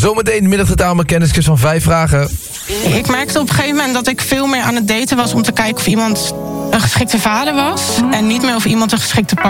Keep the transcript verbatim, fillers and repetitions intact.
Zometeen middagtotaal met kennisquiz van vijf vragen. Ik merkte op een gegeven moment dat ik veel meer aan het daten was om te kijken of iemand een geschikte vader was. En niet meer of iemand een geschikte partner.